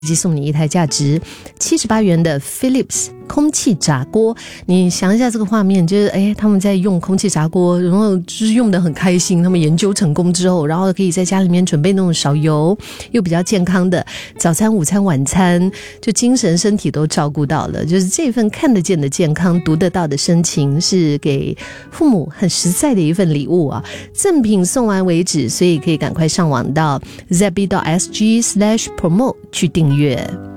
以及送你一台价值78元的 Philips 空气炸锅。你想一下这个画面，就是他们在用空气炸锅，然后就是用得很开心，他们研究成功之后，然后可以在家里面准备那种少油又比较健康的早餐、午餐、晚餐，就精神身体都照顾到了。就是这份看得见的健康，读得到的深情，是给父母很实在的一份礼物啊！赠品送完为止，所以可以赶快上网到 zb.sg/promote 去订阅。